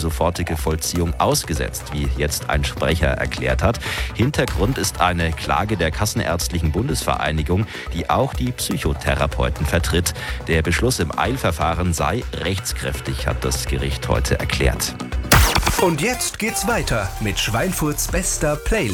sofortige Vollziehung ausgesetzt, wie jetzt ein Sprecher erklärt hat. Hintergrund ist eine Klage der Kassenärztlichen Bundesvereinigung, die auch die Psychotherapeuten vertritt. Der Beschluss im Eilverfahren sei rechtskräftig, hat das Gericht heute erklärt. Und jetzt geht's weiter mit Schweinfurts bester Playlist.